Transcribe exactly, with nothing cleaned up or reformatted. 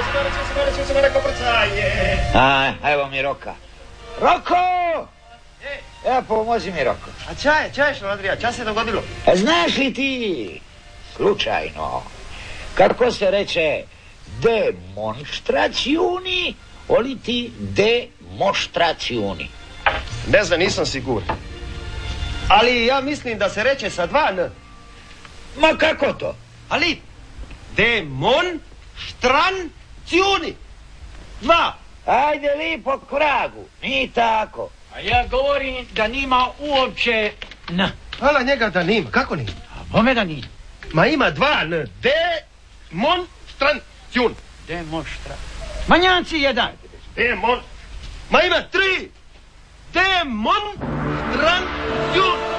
A, evo mi Roka. Roko! Evo, pomozi mi, Roko. A čaje, čaje što, Andrija, čas se dogodilo? A znaš li ti, slučajno, kako se reče demonstracioni, oli ti demonstracioni? Ne znam, nisam siguran. Ali ja mislim da se reče sa dva n. Ma kako to? Ali, demonstracioni. Dva. Ajde lipo k vragu, ni tako. A ja govorim da nima uopće n. Hvala njega da nima, kako nima? A bome da nima. Ma ima dva n, demonstracioni. Demonstra. Manjanci jedan. Demon. Ma ima tri. Demonstracioni.